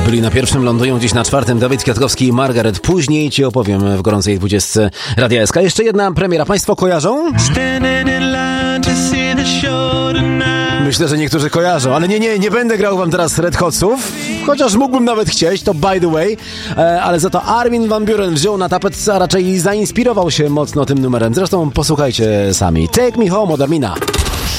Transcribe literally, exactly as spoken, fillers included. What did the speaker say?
byli na pierwszym, lądują dziś na czwartym. Dawid Kwiatkowski i Margaret. Później ci opowiem w gorącej dwudziestce Radia S K. Jeszcze jedna premiera. Państwo kojarzą? Myślę, że niektórzy kojarzą, ale nie, nie, nie będę grał wam teraz Red Hotsów, chociaż mógłbym nawet chcieć, to by the way, e, ale za to Armin van Buuren wziął na tapet, a raczej zainspirował się mocno tym numerem. Zresztą posłuchajcie sami. Take Me Home od Armina.